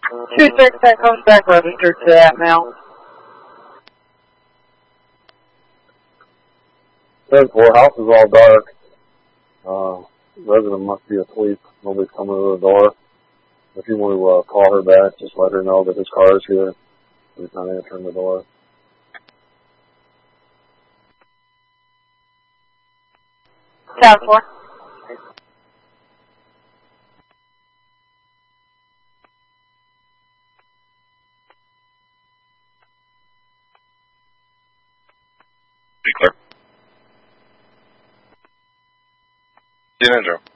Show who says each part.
Speaker 1: 2-6, that comes back registered to that mount.
Speaker 2: 10-4, house is all dark. Resident must be asleep. Nobody's coming to the door. If you want to call her back, just let her know that his car is here. He's not answering the door.
Speaker 1: Tower 4.
Speaker 3: Be clear. See you, Andrew.